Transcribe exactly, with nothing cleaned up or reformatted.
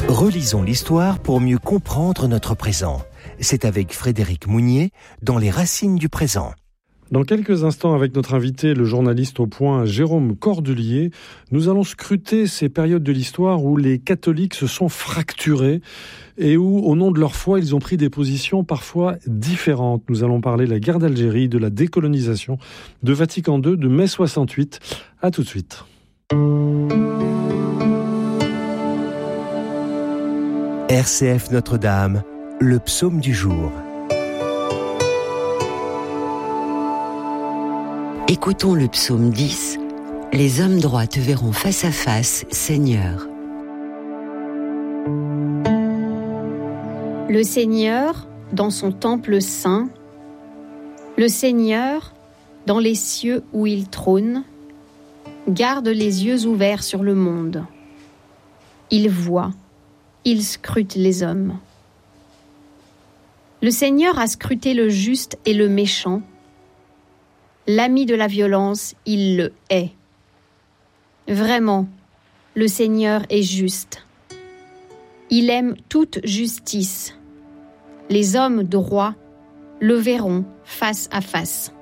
Relisons l'histoire pour mieux comprendre notre présent. C'est avec Frédéric Mounier dans Les Racines du présent. Dans quelques instants, avec notre invité, le journaliste au point Jérôme Cordelier, nous allons scruter ces périodes de l'histoire où les catholiques se sont fracturés et où, au nom de leur foi, ils ont pris des positions parfois différentes. Nous allons parler de la guerre d'Algérie, de la décolonisation, de Vatican deux, de mai soixante-huit. À tout de suite. R C F Notre-Dame, le psaume du jour. Écoutons le psaume dix. Les hommes droits te verront face à face, Seigneur. Le Seigneur, dans son temple saint, le Seigneur, dans les cieux où il trône, garde les yeux ouverts sur le monde. Il voit, il scrute les hommes. Le Seigneur a scruté le juste et le méchant. L'ami de la violence, il le hait. Vraiment, le Seigneur est juste. Il aime toute justice. Les hommes droits le verront face à face.